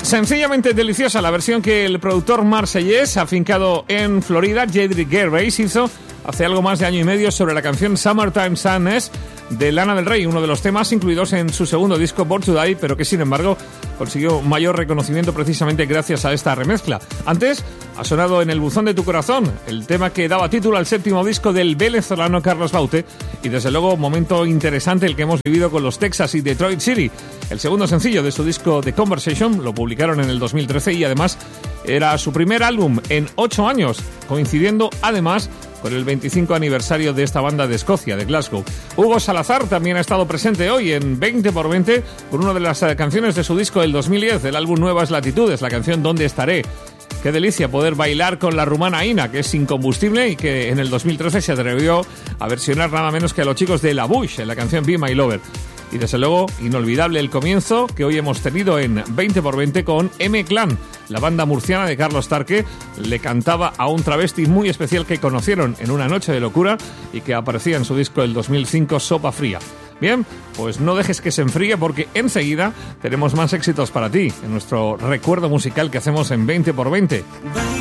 Sencillamente deliciosa la versión que el productor marsellés afincado en Florida, Cedric Gervais, hizo hace algo más de año y medio sobre la canción Summertime Sadness de Lana del Rey, uno de los temas incluidos en su segundo disco Born to Die, pero que sin embargo consiguió mayor reconocimiento precisamente gracias a esta remezcla. Antes ha sonado En el buzón de tu corazón, el tema que daba título al séptimo disco del venezolano Carlos Baute, y desde luego momento interesante el que hemos vivido con los Texas y Detroit City. El segundo sencillo de su disco The Conversation lo publicaron en el 2013 y además era su primer álbum en 8 años, coincidiendo además con el 25 aniversario de esta banda de Escocia, de Glasgow. Hugo Salazar también ha estado presente hoy en 20x20 con una de las canciones de su disco del 2010, del álbum Nuevas Latitudes, la canción ¿Dónde estaré? Qué delicia poder bailar con la rumana Ina, que es incombustible y que en el 2013 se atrevió a versionar nada menos que a los chicos de La Bush en la canción Be My Lover. Y desde luego, inolvidable el comienzo que hoy hemos tenido en 20x20 con M-Clan, la banda murciana de Carlos Tarque. Le cantaba a un travesti muy especial que conocieron en una noche de locura y que aparecía en su disco del 2005, Sopa Fría. Bien, pues no dejes que se enfríe porque enseguida tenemos más éxitos para ti en nuestro recuerdo musical que hacemos en 20x20.